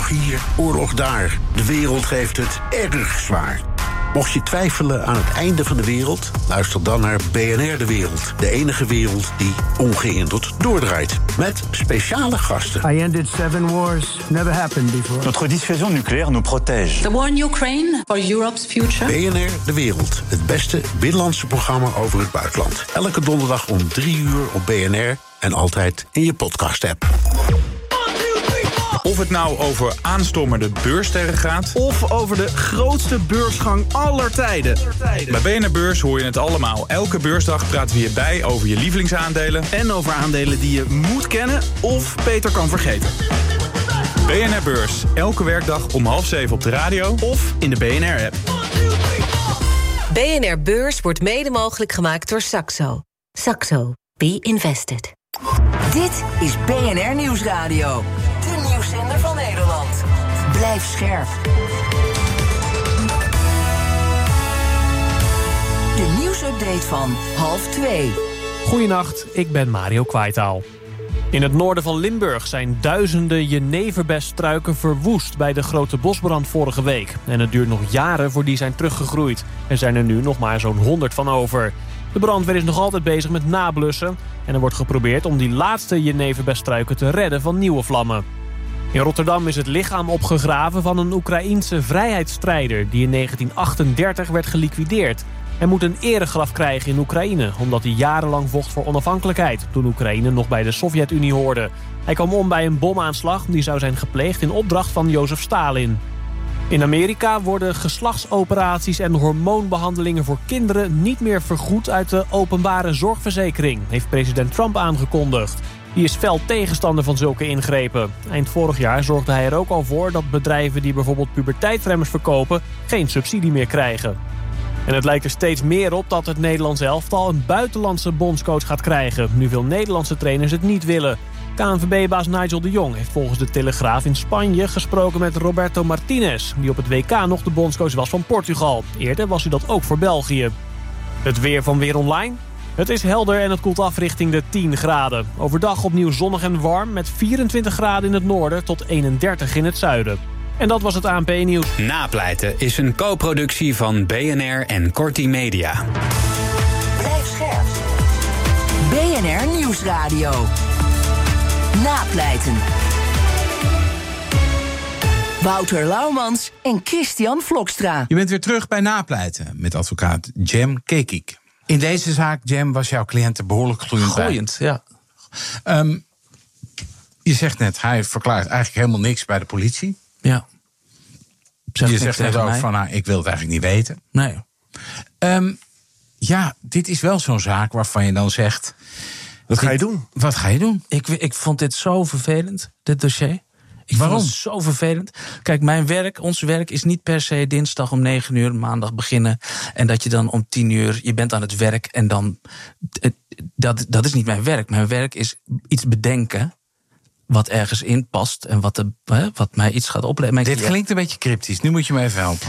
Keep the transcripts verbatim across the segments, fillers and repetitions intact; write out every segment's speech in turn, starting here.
Oorlog hier, oorlog daar. De wereld heeft het erg zwaar. Mocht je twijfelen aan het einde van de wereld, luister dan naar B N R De Wereld. De enige wereld die ongehinderd doordraait. Met speciale gasten. I ended seven wars. Never happened before. Notre dissuasion nucléaire nous protège. The war in Ukraine for Europe's future. B N R De Wereld. Het beste binnenlandse programma over het buitenland. Elke donderdag om drie uur op B N R en altijd in je podcast-app. Of het nou over aanstormende beurssterren gaat, of over de grootste beursgang aller tijden. Bij B N R Beurs hoor je het allemaal. Elke beursdag praten we hierbij over je lievelingsaandelen En over aandelen die je moet kennen of beter kan vergeten. B N R Beurs, elke werkdag om half zeven op de radio Of in de B N R-app. B N R Beurs wordt mede mogelijk gemaakt door Saxo. Saxo. Be invested. Dit is B N R Nieuwsradio. De nieuwszender van Nederland. Blijf scherp. De nieuwsupdate van half twee. Goedenacht, ik ben Mario Kwaitaal. In het noorden van Limburg zijn duizenden jeneverbesstruiken verwoest bij de grote bosbrand vorige week. En het duurt nog jaren voor die zijn teruggegroeid. Er zijn er nu nog maar zo'n honderd van over. De brandweer is nog altijd bezig met nablussen. En er wordt geprobeerd om die laatste jeneverbesstruiken te redden van nieuwe vlammen. In Rotterdam is het lichaam opgegraven van een Oekraïense vrijheidsstrijder die in negentien achtendertig werd geliquideerd. Hij moet een eregraf krijgen in Oekraïne, omdat hij jarenlang vocht voor onafhankelijkheid, toen Oekraïne nog bij de Sovjet-Unie hoorde. Hij kwam om bij een bomaanslag die zou zijn gepleegd in opdracht van Jozef Stalin. In Amerika worden geslachtsoperaties en hormoonbehandelingen voor kinderen niet meer vergoed uit de openbare zorgverzekering, heeft president Trump aangekondigd. Die is fel tegenstander van zulke ingrepen. Eind vorig jaar zorgde hij er ook al voor dat bedrijven die bijvoorbeeld puberteitsremmers verkopen geen subsidie meer krijgen. En het lijkt er steeds meer op dat het Nederlands elftal een buitenlandse bondscoach gaat krijgen, nu veel Nederlandse trainers het niet willen. K N V B-baas Nigel de Jong heeft volgens de Telegraaf in Spanje gesproken met Roberto Martinez, die op het W K nog de bondscoach was van Portugal. Eerder was hij dat ook voor België. Het weer van Weer Online. Het is helder en het koelt af richting de tien graden. Overdag opnieuw zonnig en warm met vierentwintig graden in het noorden tot eenendertig in het zuiden. En dat was het A N P-nieuws. Napleiten is een co-productie van B N R en Corti Media. Blijf scherp. B N R Nieuwsradio. Napleiten. Wouter Laumans en Christian Vlokstra. Je bent weer terug bij Napleiten met advocaat Jem Kekik. In deze zaak, Jem, was jouw cliënt er behoorlijk gloeiend bij. Gloeiend, ja. Um, je zegt net, hij verklaart eigenlijk helemaal niks bij de politie. Ja. Zeg je zegt net ook mij. van, nou, ik wil het eigenlijk niet weten. Nee. Um, ja, dit is wel zo'n zaak waarvan je dan zegt... Wat ga je dit, doen? Wat ga je doen? Ik, ik vond dit zo vervelend, dit dossier. Ik Waarom? vond het zo vervelend. Kijk, mijn werk, ons werk is niet per se dinsdag om negen uur, maandag beginnen. En dat je dan om tien uur, je bent aan het werk en dan... Dat, dat is niet mijn werk. Mijn werk is iets bedenken wat ergens in past en wat, de, wat mij iets gaat opleveren. Dit klinkt een beetje cryptisch, nu moet je me even helpen.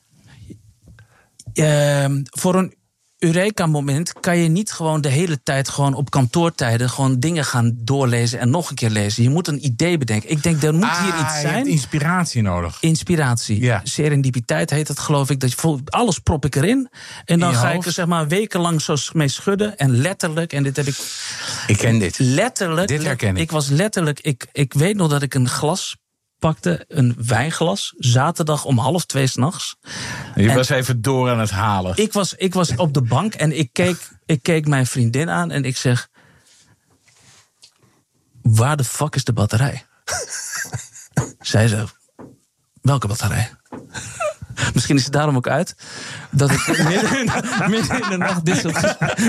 Uh, voor een Eureka-moment kan je niet gewoon de hele tijd gewoon op kantoortijden gewoon dingen gaan doorlezen en nog een keer lezen. Je moet een idee bedenken. Ik denk, er moet ah, hier iets zijn. Je hebt inspiratie nodig. Inspiratie. Ja. Serendipiteit heet dat, geloof ik. Dat je, alles prop ik erin. En dan ga hoofd. ik er zeg maar wekenlang zo mee schudden. En letterlijk, en dit heb ik... Ik ken dit. Letterlijk. Dit herken ik. Ik was letterlijk... Ik, ik weet nog dat ik een glas pakte, een wijnglas, zaterdag om half twee 's nachts. Je en was even door aan het halen. Ik was, ik was op de bank en ik keek, ik keek mijn vriendin aan en ik zeg... Waar de fuck is de batterij? Zij zei, welke batterij? Misschien is het daarom ook uit dat ik midden in, midden in de nacht dit soort...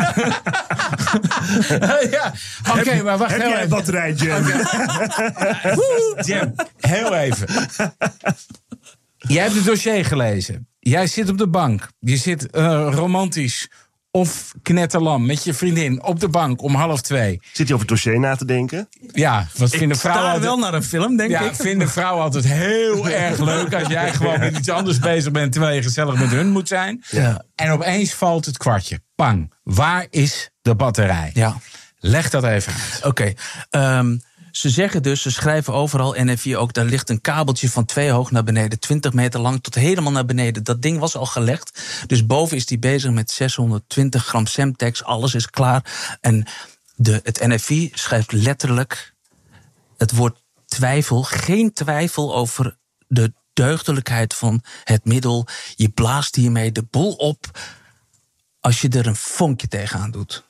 ja, oké, okay, maar wacht heb heel jij even. batterij, Jam? Okay. Jam, heel even. Jij hebt het dossier gelezen. Jij zit op de bank. Je zit uh, romantisch of knetterlam met je vriendin op de bank om half twee. Zit je over het dossier na te denken? Ja, wat vinden ik vrouwen sta altijd... wel naar een film, denk ja, ik. Ja, vinden vrouwen altijd heel erg leuk als jij gewoon met iets anders bezig bent terwijl je gezellig met hun moet zijn. Ja. En opeens valt het kwartje. Pang. Waar is de batterij? Ja. Leg dat even uit. Oké. Okay. Um, ze zeggen dus, ze schrijven overal, N F I ook, daar ligt een kabeltje van twee hoog naar beneden, twintig meter lang tot helemaal naar beneden. Dat ding was al gelegd. Dus boven is die bezig met zeshonderdtwintig gram Semtex, alles is klaar. En de, het N F I schrijft letterlijk het woord twijfel, geen twijfel over de deugdelijkheid van het middel. Je blaast hiermee de boel op als je er een vonkje tegenaan doet.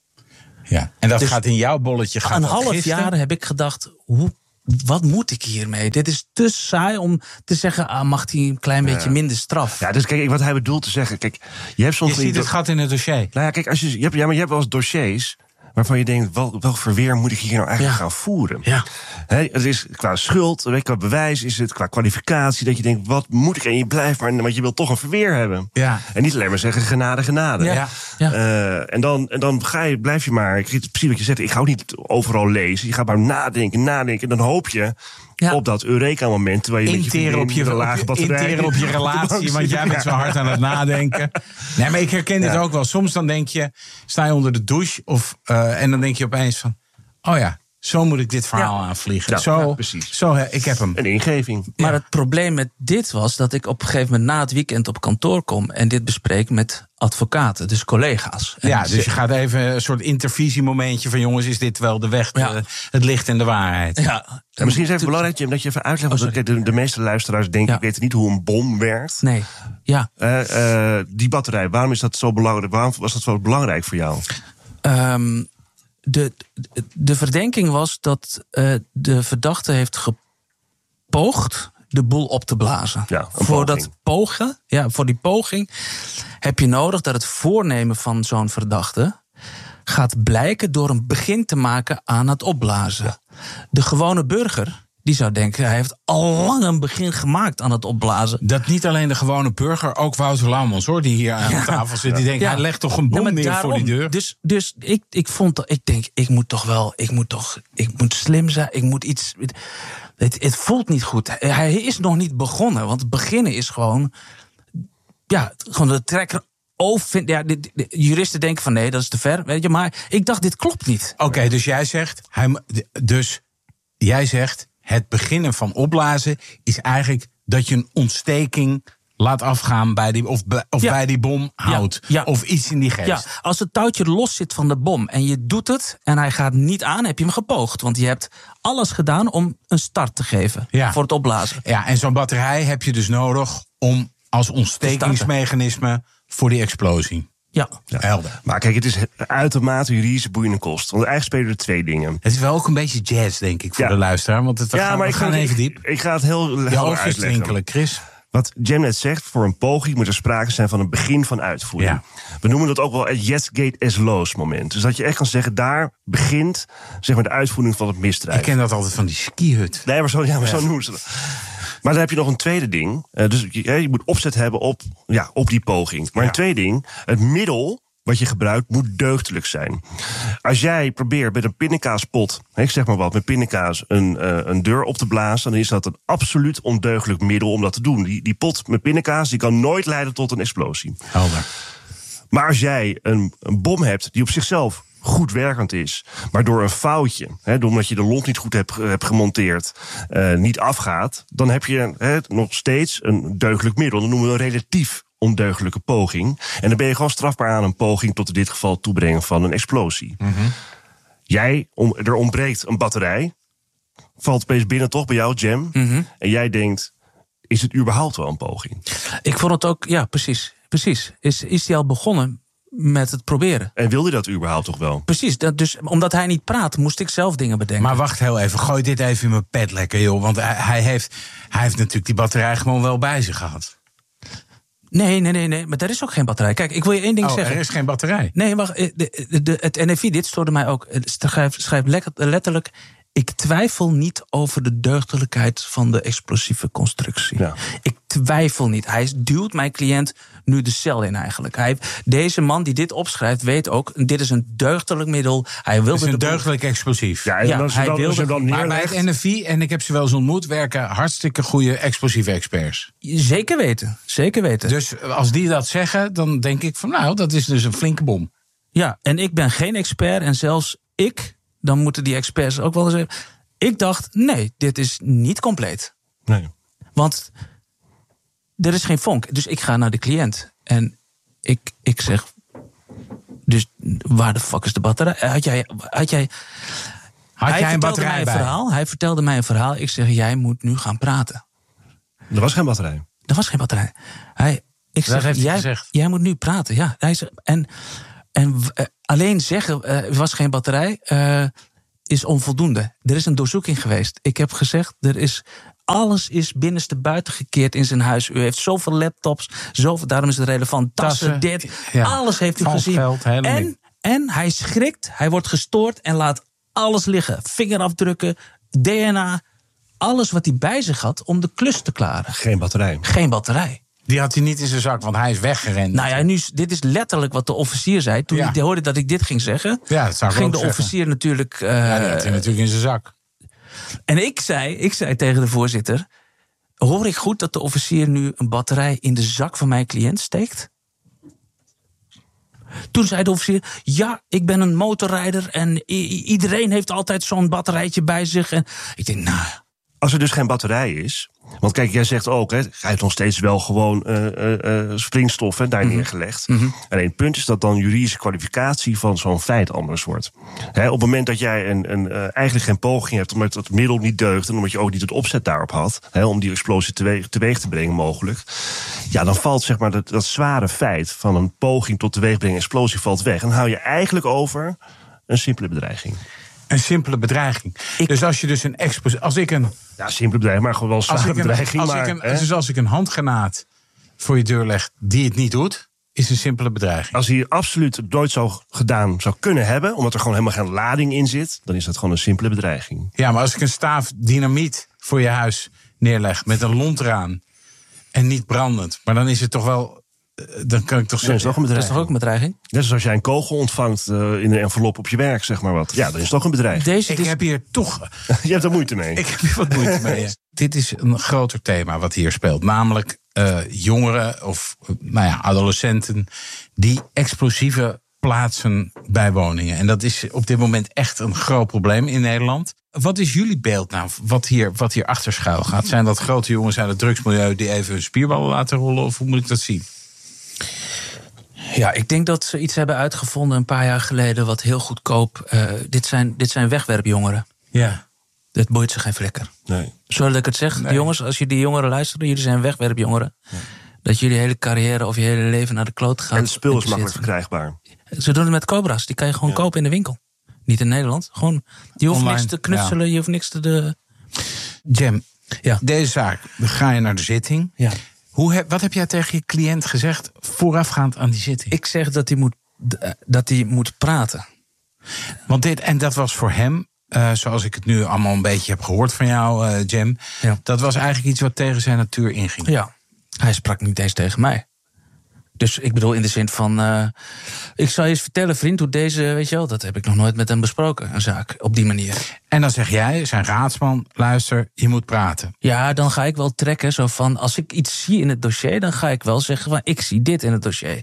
Ja, en dat dus gaat in jouw bolletje. Gaat een dat half gisten? jaar heb ik gedacht, hoe, wat moet ik hiermee? Dit is te saai om te zeggen, ah, mag hij een klein beetje Ja. minder straf? Ja, dus kijk, wat hij bedoelt te zeggen. Kijk, je hebt soms Je ziet het gat in het dossier. Nou ja, kijk, als je, je hebt, ja, maar je hebt wel eens dossiers waarvan je denkt, wel, welk verweer moet ik hier nou eigenlijk Ja. gaan voeren? Ja. He, het is qua schuld, weet je, qua bewijs is het, qua kwalificatie, dat je denkt, wat moet ik? En je blijft maar, want je wilt toch een verweer hebben. Ja. En niet alleen maar zeggen, genade, genade. Ja. Ja. Uh, en dan, en dan ga je, blijf je maar, ik weet precies wat je zegt, ik ga ook niet overal lezen. Je gaat maar nadenken, nadenken. En dan hoop je Ja. op dat Eureka-moment, terwijl je met je Interen op vriendin je, met een lage op je, batterij interen op je op de bank relatie, want zit. jij bent zo hard aan het nadenken. Nee, maar ik herken dit Ja. ook wel. Soms dan denk je, sta je onder de douche of, uh, en dan denk je opeens van, oh ja, zo moet ik dit verhaal Ja. aanvliegen. Ja, zo, ja, precies. Zo, hè, ik heb hem. Een ingeving. Maar Ja. het probleem met dit was dat ik op een gegeven moment na het weekend op kantoor kom en dit bespreek met advocaten, dus collega's. En Ja, ze- dus je gaat even een soort intervisiemomentje van, jongens, is dit wel de weg, Ja. de- het licht en de waarheid? Ja, En misschien is het even belangrijk, Jim, dat je even uitlegt. Want kijk, de, de meeste luisteraars denken, Ja. ik weet niet hoe een bom werkt. Nee, ja. Uh, uh, die batterij, waarom is dat zo belangrijk? Waarom was dat zo belangrijk voor jou? Um, de, de verdenking was dat uh, de verdachte heeft gepoogd de boel op te blazen. Ja, een voor poging. dat pogen, ja, voor die poging heb je nodig dat het voornemen van zo'n verdachte gaat blijken door een begin te maken aan het opblazen. Ja. De gewone burger die zou denken, hij heeft al lang een begin gemaakt aan het opblazen. Dat niet alleen de gewone burger, ook Wouter Laumans, hoor, die hier aan Ja. tafel zit. Die denkt, Ja. hij legt toch een bom Nee, maar neer daarom, voor die deur. Dus, dus ik, ik vond, dat- ik denk, ik moet toch wel, ik moet toch, ik moet slim zijn, ik moet iets. Het, het voelt niet goed. Hij is nog niet begonnen, want beginnen is gewoon, ja, gewoon de trekker. Oh, vind, ja, de, de juristen denken van nee, dat is te ver, weet je. Maar ik dacht, dit klopt niet. Oké, okay, dus jij zegt, hij, dus jij zegt, het beginnen van opblazen is eigenlijk dat je een ontsteking laat afgaan bij die, of, bij, of Ja. bij die bom houdt. Ja. Ja. Of iets in die geest. Ja, als het touwtje los zit van de bom en je doet het en hij gaat niet aan, heb je hem gepoogd. Want je hebt alles gedaan om een start te geven Ja. voor het opblazen. Ja, en zo'n batterij heb je dus nodig om als ontstekingsmechanisme voor die explosie. Ja. Ja. Helder. Maar kijk, het is uitermate juridische boeiende kost. Want eigenlijk spelen er twee dingen. Het is wel ook een beetje jazz, denk ik, voor Ja. de luisteraar. Want het, we ja, gaan, maar we ik gaan ga, even ik, diep. Ik ga het heel Je helder oogjes uitleggen. twinkelen, Chris. Wat Jam net zegt, voor een poging moet er sprake zijn van een begin van uitvoering. Ja. We noemen dat ook wel het yes gate as lows moment. Dus dat je echt kan zeggen, daar begint zeg maar, de uitvoering van het misdrijf. Ik ken dat altijd van die skihut. Nee, maar zo, ja, maar Ja. zo noemen ze dat. Maar dan heb je nog een tweede ding. Uh, dus je, je moet opzet hebben op, ja, op die poging. Maar Ja. een tweede ding, het middel wat je gebruikt moet deugdelijk zijn. Als jij probeert met een pindakaaspot, ik zeg maar wat, met pindakaas een, uh, een deur op te blazen, dan is dat een absoluut ondeugdelijk middel om dat te doen. Die, die pot met pindakaas die kan nooit leiden tot een explosie. Helder. Maar als jij een, een bom hebt die op zichzelf goed werkend is, maar door een foutje, hè, omdat je de lont niet goed hebt, hebt gemonteerd, uh, niet afgaat, dan heb je hè, nog steeds een deugdelijk middel. Dat noemen we een relatief ondeugdelijke poging. En dan ben je gewoon strafbaar aan een poging tot in dit geval toebrengen van een explosie. Mm-hmm. Jij, om, er ontbreekt een batterij, valt opeens binnen toch bij jou, Jam, Mm-hmm. en jij denkt, is het überhaupt wel een poging? Ik vond het ook, ja, precies. precies. Is, is hij al begonnen met het proberen? En wilde hij dat überhaupt toch wel? Precies, dat dus, omdat hij niet praat, moest ik zelf dingen bedenken. Maar wacht heel even, gooi dit even in mijn pet lekker, joh. Want hij, hij, heeft, hij heeft natuurlijk die batterij gewoon wel bij zich gehad. Nee, nee, nee, nee, maar er is ook geen batterij. Kijk, ik wil je één ding oh, zeggen. Er is geen batterij. Nee, wacht, de, de, de, het N F I, dit stoorde mij ook. Het schrijft, schrijft letterlijk, ik twijfel niet over de deugdelijkheid van de explosieve constructie. Ja. Ik twijfel niet. Hij duwt mijn cliënt nu de cel in eigenlijk. Hij, deze man die dit opschrijft weet ook, dit is een deugdelijk middel. Hij wilde Het is een de deugdelijk explosief. Ja, en Ja, als je hij dan, als je wilde- dan Maar bij neerlegt, het N F I, en ik heb ze wel eens ontmoet, werken hartstikke goede explosieve experts. Zeker weten, zeker weten. Dus als die dat zeggen, dan denk ik van nou, dat is dus een flinke bom. Ja, en ik ben geen expert en zelfs ik, dan moeten die experts ook wel eens zeggen, Ik dacht, nee, dit is niet compleet. Nee. Want er is geen vonk. Dus ik ga naar de cliënt. En ik, ik zeg... Dus waar de fuck is de batterij? Had jij... Had jij Had hij jij een vertelde batterij mij een bij? verhaal. Hij vertelde mij een verhaal. Ik zeg, jij moet nu gaan praten. Er was geen batterij. Er was geen batterij. Hij, ik zeg, heeft hij jij, gezegd? jij moet nu praten. Ja, hij zegt, en en uh, alleen zeggen, uh, er was geen batterij, uh, is onvoldoende. Er is een doorzoeking geweest. Ik heb gezegd, er is... Alles is binnenste buiten gekeerd in zijn huis. U heeft zoveel laptops, zoveel, daarom is het relevant. Tassen, Tassen, dit, ja. alles heeft u Vals gezien. geld, helemaal en, niet. en hij schrikt, hij wordt gestoord en laat alles liggen. Vingerafdrukken, D N A, alles wat hij bij zich had om de klus te klaren. Geen batterij. Geen batterij. Die had hij niet in zijn zak, want hij is weggerend. Nou ja, nu, dit is letterlijk wat de officier zei. Toen Ja. hij hoorde dat ik dit ging zeggen, Ja, dat zou ik ging ook de zeggen. officier natuurlijk... Uh, Ja, die had hij natuurlijk in zijn zak. En ik zei, ik zei tegen de voorzitter... Hoor ik goed dat de officier nu een batterij in de zak van mijn cliënt steekt? Toen zei de officier, ja, ik ben een motorrijder... en i- iedereen heeft altijd zo'n batterijtje bij zich. En ik denk, nou... Als er dus geen batterij is... Want kijk, jij zegt ook, hè, hij heeft nog steeds wel gewoon uh, uh, uh, springstof hè, daar Mm-hmm. neergelegd. Mm-hmm. Alleen het punt is dat dan juridische kwalificatie van zo'n feit anders wordt. Hè, op het moment dat jij een, een, uh, eigenlijk geen poging hebt, omdat het middel niet deugt... en omdat je ook niet het opzet daarop had, hè, om die explosie teweeg, teweeg te brengen mogelijk... ja, dan valt zeg maar dat, dat zware feit van een poging tot teweegbrengen explosie valt weg. En dan hou je eigenlijk over een simpele bedreiging. Een simpele bedreiging. Ik, dus als je dus een explosie... Als ik een... Ja, simpele bedreiging, maar gewoon wel een zware Als ik een, bedreiging. als maar, ik een, hè? dus als ik een handgranaat voor je deur leg die het niet doet... is een simpele bedreiging. Als hij absoluut nooit zo gedaan zou kunnen hebben... omdat er gewoon helemaal geen lading in zit... dan is dat gewoon een simpele bedreiging. Ja, maar als ik een staaf dynamiet voor je huis neerleg... met een lont eraan en niet brandend... maar dan is het toch wel... Dan kan ik toch zeggen... Dat is toch ook een bedreiging? Net zoals als jij een kogel ontvangt uh, in een envelop op je werk, zeg maar wat. Ja, dan is het toch een bedreiging. Deze, ik heb hier toch... Je hebt er moeite mee. Ik heb hier wat moeite mee. Ja. Dit is een groter thema wat hier speelt. Namelijk uh, jongeren of nou ja, adolescenten... die explosieven plaatsen bij woningen. En dat is op dit moment echt een groot probleem in Nederland. Wat is jullie beeld nou, wat hier, wat hier achter schuil gaat? Zijn dat grote jongens uit het drugsmilieu die even hun spierballen laten rollen? Of hoe moet ik dat zien? Ja, ik denk dat ze iets hebben uitgevonden een paar jaar geleden... wat heel goedkoop... Uh, dit, zijn, dit zijn wegwerpjongeren. Ja. Dat boeit ze geen flikker. Nee. Zullen dat ik het zeg? Nee. Jongens, als je die jongeren luisteren... jullie zijn wegwerpjongeren. Ja. Dat jullie hele carrière of je hele leven naar de kloot gaat. En het spul is makkelijk verkrijgbaar. Ze doen het met Cobra's. Die kan je gewoon ja. kopen in de winkel. Niet in Nederland. Gewoon, je hoeft Online. niks te knutselen. Ja. Je hoeft niks te... De... Jam, ja. deze zaak. Dan ga je naar de zitting. Ja. Hoe heb, wat heb jij tegen je cliënt gezegd voorafgaand aan die zitting? Ik zeg dat hij moet, dat hij moet praten. Want dit, en dat was voor hem, uh, zoals ik het nu allemaal een beetje heb gehoord van jou, uh, Jam... Ja. Dat was eigenlijk iets wat tegen zijn natuur inging. Ja, hij sprak niet eens tegen mij. Dus ik bedoel in de zin van... Uh, ik zal je eens vertellen, vriend, hoe deze... weet je wel, dat heb ik nog nooit met hem besproken, een zaak, op die manier. En dan zeg jij, zijn raadsman, luister, je moet praten. Ja, dan ga ik wel trekken, zo van... als ik iets zie in het dossier, dan ga ik wel zeggen van... ik zie dit in het dossier.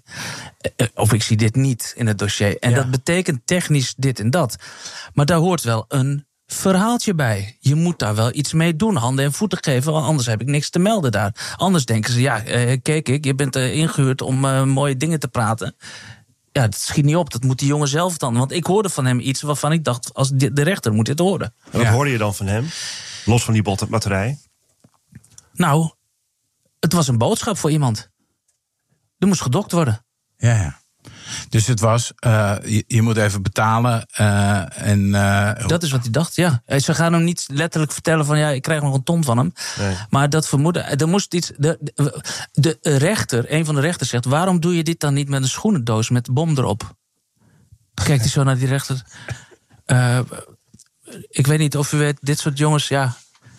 Of ik zie dit niet in het dossier. En ja. dat betekent technisch dit en dat. Maar daar hoort wel een verhaaltje bij. Je moet daar wel iets mee doen, handen en voeten geven... want anders heb ik niks te melden daar. Anders denken ze, ja, eh, kijk ik, je bent uh, ingehuurd om uh, mooie dingen te praten... Ja, dat schiet niet op. Dat moet die jongen zelf dan. Want ik hoorde van hem iets waarvan ik dacht... als de, de rechter moet dit horen. En wat ja. hoorde je dan van hem? Los van die batterij? Nou, het was een boodschap voor iemand. Er moest gedokt worden. Ja, ja. Dus het was, uh, je, je moet even betalen. Uh, en, uh, dat is wat hij dacht, ja. Ze gaan hem niet letterlijk vertellen van... ja, ik krijg nog een ton van hem. Nee. Maar dat vermoeden... Er moest iets, de, de, de rechter, een van de rechters zegt... waarom doe je dit dan niet met een schoenendoos met de bom erop? Kijkt hij zo naar die rechter. Uh, ik weet niet of u weet, dit soort jongens... ja,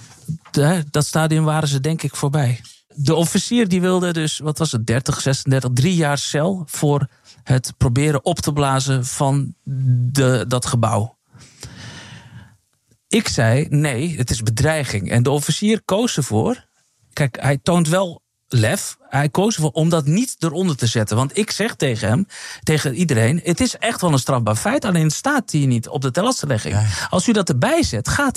de, dat stadium waren ze denk ik voorbij. De officier die wilde dus, wat was het, dertig, zesendertig, drie jaar cel... voor het proberen op te blazen van de, dat gebouw. Ik zei, nee, het is bedreiging. En de officier koos ervoor... Kijk, hij toont wel lef. Hij koos ervoor om dat niet eronder te zetten. Want ik zeg tegen hem, tegen iedereen... het is echt wel een strafbaar feit, alleen staat hij niet op de tellasterlegging. Ja. Als u dat erbij zet, gaat hij.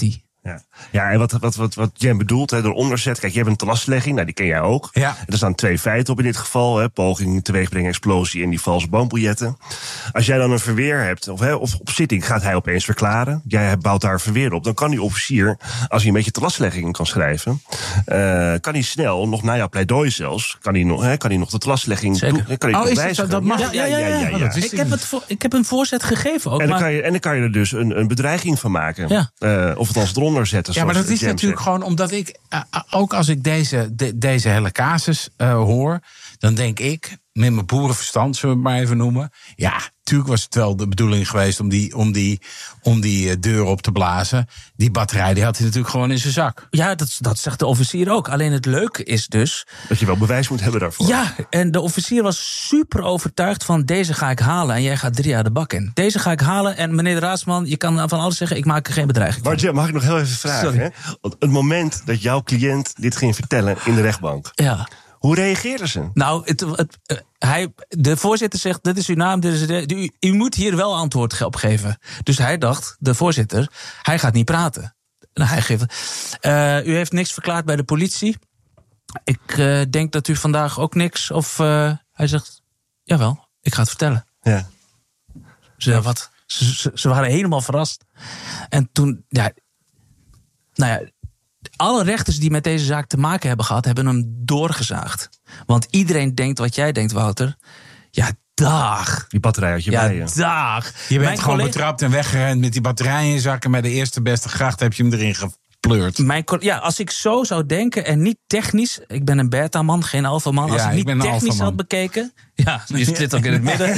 Ja, ja en wat, wat, wat, wat Jen bedoelt, hè, eronder zet... Kijk, je hebt een telastlegging, nou, die ken jij ook. Ja. Er staan twee feiten op in dit geval. Hè, poging teweegbrengen, explosie en die valse boombiljetten. Als jij dan een verweer hebt, of, hè, of op zitting gaat hij opeens verklaren... jij bouwt daar een verweer op, dan kan die officier... als hij een beetje telastlegging kan schrijven... Uh, kan hij snel, nog na jouw pleidooi zelfs... kan hij nog, hè, kan hij nog de telastlegging doen, kan hij oh, is het zo, dat mag? Ja, ja, ja. ja, ja, ja. ja. Ik, heb het voor, ik heb een voorzet gegeven ook. En dan, maar... kan je, en dan kan je er dus een, een bedreiging van maken. Ja. Uh, of het als eronder zetten. Ja, maar dat is Jam natuurlijk zegt. gewoon omdat ik... Uh, ook als ik deze, de, deze hele casus uh, hoor... dan denk ik, met mijn boerenverstand, zullen we het maar even noemen... ja, natuurlijk was het wel de bedoeling geweest om die, om die, om die uh, deur op te blazen. Die batterij die had hij natuurlijk gewoon in zijn zak. Ja, dat, dat zegt de officier ook. Alleen het leuke is dus... dat je wel bewijs moet hebben daarvoor. Ja, en de officier was super overtuigd van... deze ga ik halen en jij gaat drie jaar de bak in. Deze ga ik halen en meneer de raadsman... je kan van alles zeggen, ik maak er geen bedreiging van. Maar Jam, mag ik nog heel even vragen? Hè? Want het moment dat jouw cliënt dit ging vertellen in de rechtbank... Ja. Hoe reageerden ze? Nou, het, het, uh, hij, de voorzitter zegt, dit is uw naam, dit is de, u, u moet hier wel antwoord op geven. Dus hij dacht, de voorzitter, hij gaat niet praten. Nou, hij geeft, uh, u heeft niks verklaard bij de politie. Ik uh, denk dat u vandaag ook niks, of uh, hij zegt, jawel, ik ga het vertellen. Ja. Ze, ja. Wat? Ze, ze, ze waren helemaal verrast. En toen, ja, nou ja... alle rechters die met deze zaak te maken hebben gehad... hebben hem doorgezaagd. Want iedereen denkt wat jij denkt, Wouter. Ja, dag. Die batterij had je ja, bij je. dag. Je bent Mijn gewoon collega... betrapt en weggerend met die batterij in je zak... en met de eerste beste gracht heb je hem erin gepleurd. Mijn, ja, als ik zo zou denken en niet technisch... ik ben een beta-man, geen alpha-man. Als ja, ik niet ik technisch had bekeken... ja, je zit ook in het midden.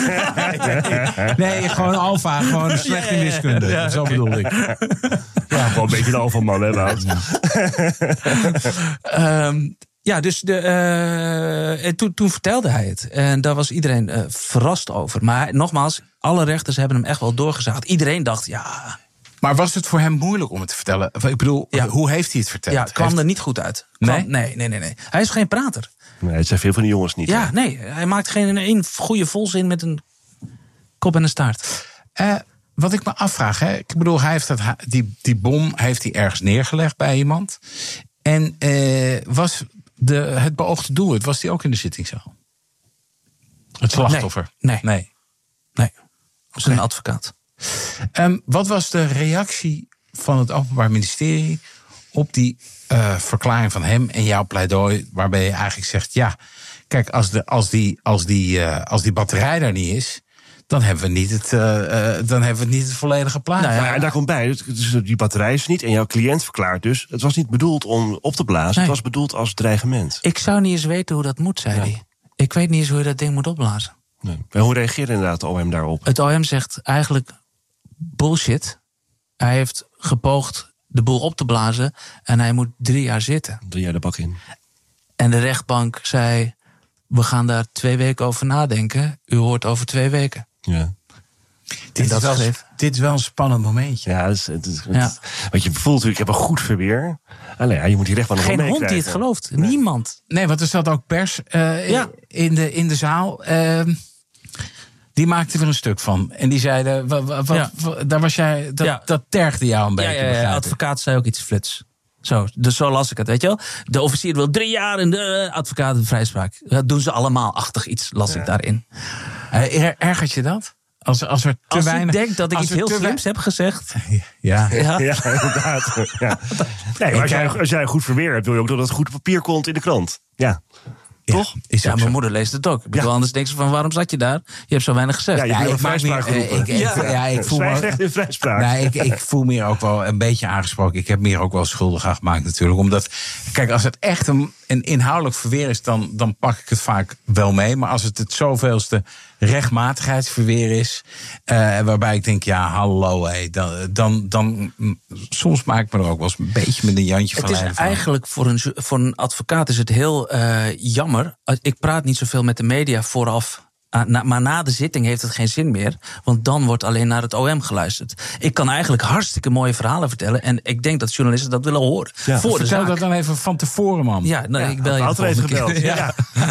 Nee, gewoon alfa, gewoon slecht in wiskunde. Ja, ja, ja, zo okay. bedoel ik. Ja, gewoon een beetje een alpha-man, hè, Wout? um, Ja, dus de, uh, en toen, toen vertelde hij het. En daar was iedereen uh, verrast over. Maar nogmaals, alle rechters hebben hem echt wel doorgezaagd. Iedereen dacht, ja... Maar was het voor hem moeilijk om het te vertellen? Ik bedoel, ja. hoe heeft hij het verteld? Ja, het kwam heeft... er niet goed uit. Kwam, nee? nee? Nee, nee, nee. Hij is geen prater. Nee, het zijn veel van die jongens niet. Ja, hè? nee. Hij maakt geen één goede volzin met een kop en een staart. Uh, wat ik me afvraag, hè, ik bedoel, hij heeft dat, die, die bom heeft hij ergens neergelegd bij iemand. En uh, was de, het beoogde doelwit, was die ook in de zittingszaal? Het slachtoffer? Nee. Nee. Nee. nee. Dat is okay. Een advocaat. Um, wat was de reactie van het Openbaar Ministerie op die uh, verklaring van hem en jouw pleidooi, waarbij je eigenlijk zegt, ja, kijk, als, de, als, die, als, die, uh, als die batterij daar niet is, dan hebben we niet het, uh, uh, dan hebben we niet het volledige plaatje. Nou ja, en daar komt bij, dus die batterij is niet en jouw cliënt verklaart dus, het was niet bedoeld om op te blazen, nee. Het was bedoeld als dreigement. Ik zou niet eens weten hoe dat moet, zei ja. hij. Ik weet niet eens hoe je dat ding moet opblazen. Nee. En hoe reageerde inderdaad de O M daarop? Het O M zegt eigenlijk bullshit. Hij heeft gepoogd de boel op te blazen en hij moet drie jaar zitten. Drie jaar de bak in. En de rechtbank zei, we gaan daar twee weken over nadenken. U hoort over twee weken. Ja. Dit is, wel, dit is wel een spannend momentje. Ja, het is, het is, het, ja. Want je voelt natuurlijk, je hebt een goed verweer. Alleen, ja, je moet die rechtbank nog geen wel hond die het gelooft. Nee. Niemand. Nee, want er zat ook pers uh, ja. in, de, in de zaal. Uh, die maakte er een stuk van. En die zeiden, wat, wat, ja. wat, daar was jij, dat, ja. dat tergde jou een beetje. Ja, ja, ja, de advocaat zei ook iets flits. Zo, dus zo las ik het, weet je wel. De officier wil drie jaar en de advocaat een vrijspraak. Dat doen ze allemaal achtig iets, las ja. ik daarin. Uh, er, ergert je dat? Als, als er te als weinig, ik denk dat ik iets heel slims heb gezegd. Ja, ja. ja inderdaad. Ja. Nee, maar als jij, als jij goed verweer hebt, wil je ook dat het goed op papier komt in de krant. Ja. Ja, toch? Is ja, mijn zo. moeder leest het ook. Ik bedoel, ja. Anders denkt ze van, waarom zat je daar? Je hebt zo weinig gezegd. Ja, je ja, hebt ik vrijspraak geroepen. Ik, ik, ja. ja, ik voel me, in vrijspraak. Nee, ik, ik voel me hier ook wel een beetje aangesproken. Ik heb me hier ook wel schuldig aan gemaakt natuurlijk. Omdat, kijk, als het echt een, een inhoudelijk verweer is, dan, dan pak ik het vaak wel mee. Maar als het het zoveelste rechtmatigheidsverweer is, uh, waarbij ik denk, ja, hallo, hé, dan, dan, dan soms maak ik me er ook wel eens een beetje met een jantje van. Het is eigenlijk voor een, voor een advocaat is het heel uh, jammer. Ik praat niet zoveel met de media vooraf. Maar na de zitting heeft het geen zin meer. Want dan wordt alleen naar het O M geluisterd. Ik kan eigenlijk hartstikke mooie verhalen vertellen. En ik denk dat journalisten dat willen horen. Ja, voor de vertel zaak. dat dan even van tevoren, man. Ja, nou, ja ik bel je altijd even gebeld. Ja.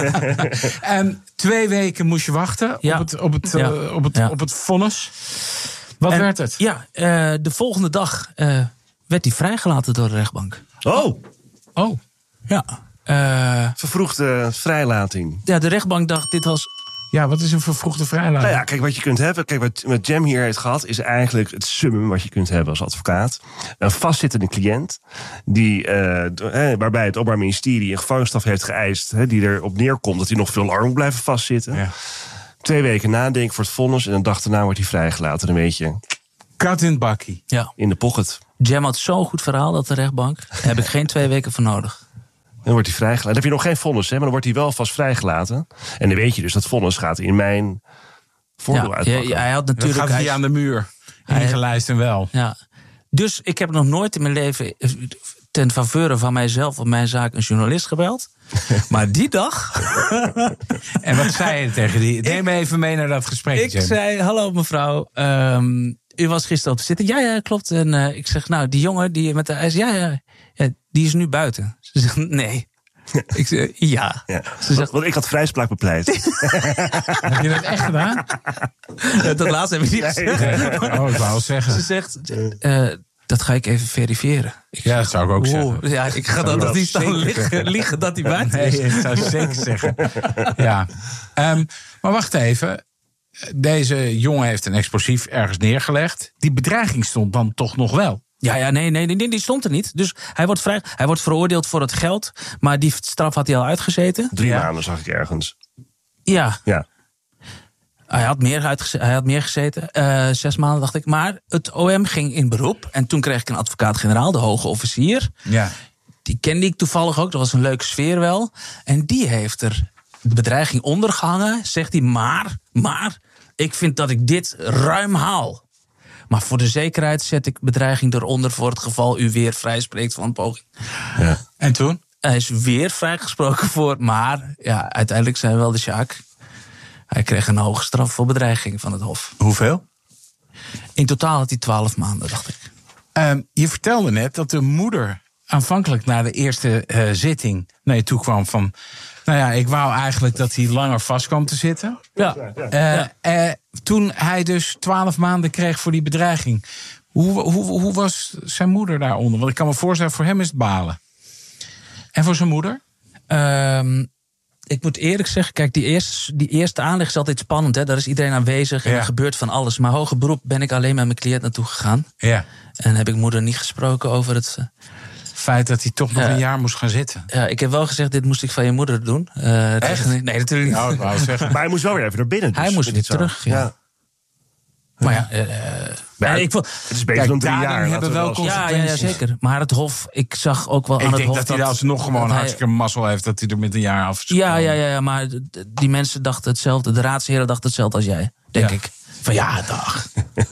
Ja. um, twee weken moest je wachten ja. op het, op het, ja. uh, op het, ja. op het vonnis. Wat en, werd het? Ja, uh, de volgende dag uh, werd hij vrijgelaten door de rechtbank. Oh! Oh, ja. Uh, Vervroegde vrijlating. Ja, de rechtbank dacht, dit was... Ja, wat is een vervroegde vrijlating? Nou ja, kijk, wat je kunt hebben, kijk, wat, wat Jem hier heeft gehad, is eigenlijk het summum wat je kunt hebben als advocaat. Een vastzittende cliënt, die, uh, eh, waarbij het Openbaar Ministerie een gevangenisstraf heeft geëist, hè, die erop neerkomt dat hij nog veel langer moet blijven vastzitten. Ja. Twee weken nadenken voor het vonnis en een dag daarna wordt hij vrijgelaten. Dan weet je... Kat in het bakkie. Ja. In de pocket. Jem had zo'n goed verhaal dat de rechtbank. Daar heb ik geen twee weken voor nodig. Dan wordt hij vrijgelaten. Dan heb je nog geen vonnis, hè, maar dan wordt hij wel vast vrijgelaten. En dan weet je dus dat vonnis gaat in mijn voordeel ja, uitpakken. Ja, hij had natuurlijk, dat gaat hij aan de muur. Ingelijst en wel. Ja. Dus ik heb nog nooit in mijn leven ten faveur van mijzelf of mijn zaak een journalist gebeld. Maar die dag... En wat zei je tegen die? Neem me even mee naar dat gesprek. Ik Jem. zei, hallo mevrouw, um, u was gisteren op te zitten. Ja, ja, klopt. En uh, ik zeg, nou, die jongen die met de ijs, ja, ja, ja, die is nu buiten. Ze zegt, nee. Ik zeg, ja. ja. Ze zegt, want ik had vrijspraak bepleit. Heb je dat echt gedaan? Dat laatste heb ik niet gezegd. Nee. Oh, ik wou zeggen. Ze zegt, uh, dat ga ik even verifiëren. Ik ja, dat zou ik ook wow. zeggen. Ja, ik ga dan nog niet staan liggen, liegen dat hij buiten is. Nee, dat zou ik zeker zeggen. Ja. Um, maar wacht even. Deze jongen heeft een explosief ergens neergelegd. Die bedreiging stond dan toch nog wel? Ja, ja, nee, nee, nee, die stond er niet. Dus hij wordt, vrij, hij wordt veroordeeld voor het geld. Maar die straf had hij al uitgezeten. Drie ja. maanden zag ik ergens. Ja. Ja. Hij had meer, uitgezeten, hij had meer gezeten. Uh, zes maanden, dacht ik. Maar het O M ging in beroep. En toen kreeg ik een advocaat-generaal, de hoge officier. Ja. Die kende ik toevallig ook. Dat was een leuke sfeer wel. En die heeft er de bedreiging ondergehangen. Zegt hij, maar, maar... ik vind dat ik dit ruim haal. Maar voor de zekerheid zet ik bedreiging eronder voor het geval u weer vrijspreekt van poging. Ja. En toen? Hij is weer vrijgesproken voor, maar ja, uiteindelijk zei wel de Sjaak. Hij kreeg een hoge straf voor bedreiging van het Hof. Hoeveel? In totaal had hij twaalf maanden, dacht ik. Um, je vertelde net dat de moeder aanvankelijk na de eerste uh, zitting naar je toe kwam van... Nou ja, ik wou eigenlijk dat hij langer vast kwam te zitten. Ja. Uh, ja. Uh, toen hij dus twaalf maanden kreeg voor die bedreiging. Hoe, hoe, hoe was zijn moeder daaronder? Want ik kan me voorstellen, voor hem is het balen. En voor zijn moeder? Um, ik moet eerlijk zeggen, kijk, die eerste, die eerste aanleg is altijd spannend. Hè? Daar is iedereen aanwezig en ja. er gebeurt van alles. Maar hoger beroep ben ik alleen met mijn cliënt naartoe gegaan. Ja. En heb ik moeder niet gesproken over het... feit dat hij toch nog ja. een jaar moest gaan zitten. Ja, ik heb wel gezegd, dit moest ik van je moeder doen. Uh, Echt? Nee, natuurlijk niet. Nou, ik wou zeggen. Maar hij moest wel weer even naar binnen. Dus, hij moest weer terug, ja. ja. Maar ja, uh, ja ik vond, het is beter kijk, dan drie jaar. Hebben wel ja, ja, ja, zeker. Maar het Hof, ik zag ook wel ik aan het denk Hof... dat hij dat nog gewoon hij, hartstikke mazzel heeft... dat hij er met een jaar af is ja, ja, ja, ja, maar die mensen dachten hetzelfde. De raadsheren dachten hetzelfde als jij, denk ja. ik. Van ja, dag.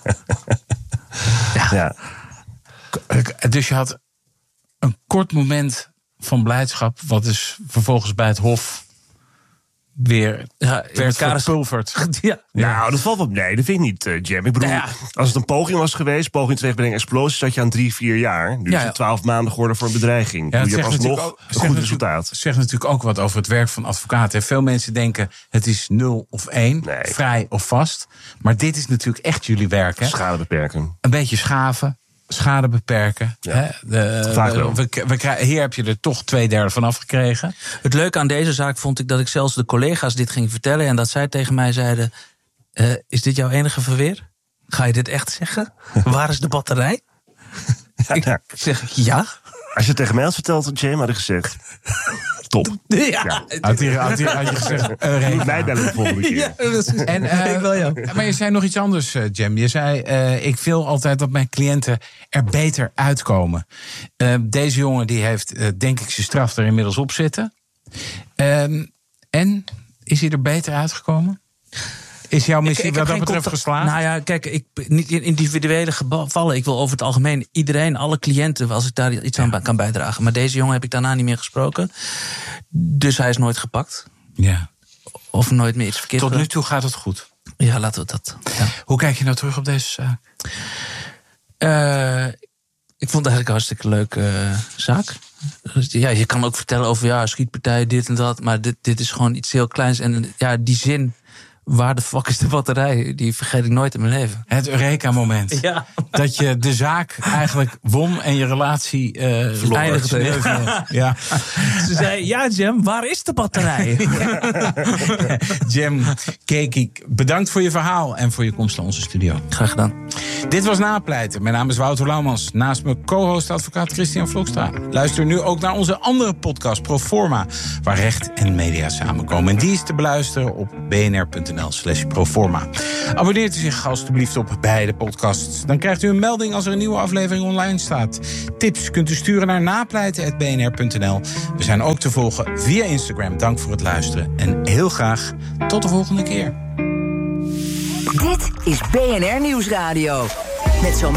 ja. ja. Dus je had een kort moment van blijdschap... wat dus vervolgens bij het Hof... weer ja, werd verpulverd. Ja. Nou, dat valt op. Nee, dat vind ik niet, uh, Jem. Ik bedoel, nou ja. als het een poging was geweest... poging teweegbrengen explosies... zat je aan drie, vier jaar. Nu ja, is het twaalf maanden geworden voor een bedreiging. Ja, je hebt alsnog ook, een goed resultaat. Het zegt natuurlijk ook wat over het werk van advocaten. Veel mensen denken, het is nul of één. Nee. Vrij of vast. Maar dit is natuurlijk echt jullie werk. Hè? Schade beperken. Een beetje schaven. Schade beperken. Ja. Hè? De, Vaak wel. We, we, we, hier heb je er toch twee derde van afgekregen. Het leuke aan deze zaak vond ik dat ik zelfs de collega's dit ging vertellen... en dat zij tegen mij zeiden... Uh, is dit jouw enige verweer? Ga je dit echt zeggen? Waar is de batterij? Ja, ik nou. zeg ja. Als je het tegen mij had verteld, Jim, had ik gezegd... Top. Ja. ja. Had, hij, had, hij, had je gezegd... Uh, Moet mij bellen de volgende keer. Ja, dat is, en, uh, ik wel jou. Maar je zei nog iets anders, uh, Jem. Je zei, uh, ik wil altijd dat mijn cliënten er beter uitkomen. Uh, deze jongen die heeft, uh, denk ik, zijn straf er inmiddels op zitten. Uh, en, is hij er beter uitgekomen? Is jouw missie ik, ik wat dat betreft geslaagd? Nou ja, kijk, ik, niet in individuele gevallen. Ik wil over het algemeen iedereen, alle cliënten... als ik daar iets aan kan bijdragen. Maar deze jongen heb ik daarna niet meer gesproken. Dus hij is nooit gepakt. Ja. Of nooit meer iets verkeerd Tot gedaan. nu toe gaat het goed? Ja, laten we dat. Ja. Hoe kijk je nou terug op deze zaak? Uh, ik vond het eigenlijk een hartstikke leuke uh, zaak. Ja, je kan ook vertellen over ja, schietpartijen, dit en dat. Maar dit, dit is gewoon iets heel kleins. En ja, die zin... waar de fuck is de batterij? Die vergeet ik nooit in mijn leven. Het Eureka-moment. Ja. Dat je de zaak eigenlijk won en je relatie uh, eindigde. Ja. Ja. Ze zei, ja Jem, waar is de batterij? Jem, Keki, bedankt voor je verhaal en voor je komst naar onze studio. Graag gedaan. Dit was Napleiten. Mijn naam is Wouter Laumans. Naast me co-host advocaat Christian Vlokstra. Luister nu ook naar onze andere podcast Proforma, waar recht en media samenkomen. En die is te beluisteren op bnr.nl slash proforma. Abonneert u zich alstublieft op beide podcasts. Dan krijgt u een melding als er een nieuwe aflevering online staat. Tips kunt u sturen naar napleiten apenstaartje b n r punt n l. We zijn ook te volgen via Instagram. Dank voor het luisteren. En heel graag tot de volgende keer. Dit is B N R Nieuwsradio. Met zo'n